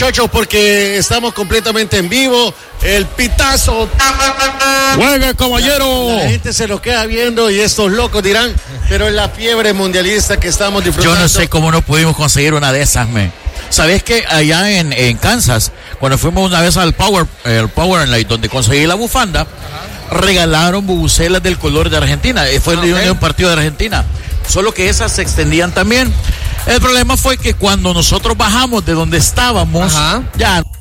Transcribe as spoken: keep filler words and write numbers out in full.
Muchachos, porque estamos completamente en vivo. El pitazo. ¡Juegue, caballero! La, la gente se lo queda viendo y estos locos dirán, pero es la fiebre mundialista que estamos disfrutando. Yo no sé cómo no pudimos conseguir una de esas, me. ¿Sabes que allá en, en Kansas, cuando fuimos una vez al Power, el Power Night, donde conseguí la bufanda, regalaron bubucelas del color de Argentina? Fue ah, okay. un partido de Argentina. Solo que esas se extendían también. El problema fue que cuando nosotros bajamos de donde estábamos, Ajá. ya